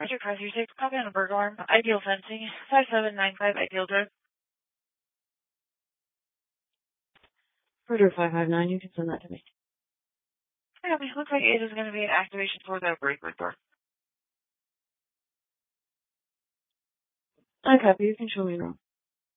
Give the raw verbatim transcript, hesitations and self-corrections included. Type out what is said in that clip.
Roger, five three six, copy on a burglar alarm. Ideal fencing, five seven nine five, Ideal Drive. Roger, five five nine, you can send that to me. Okay, looks like it is going to be an activation for the breaker door. I copy, you can show me now.